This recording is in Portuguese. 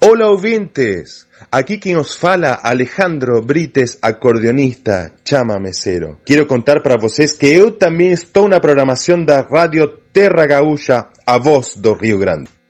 Hola ouvintes, aquí quem os fala Alejandro Brites, acordeonista, chamamecero. Quero contar para vocês que eu também estou na programação da Rádio Terra Gaúcha, a voz do Rio Grande.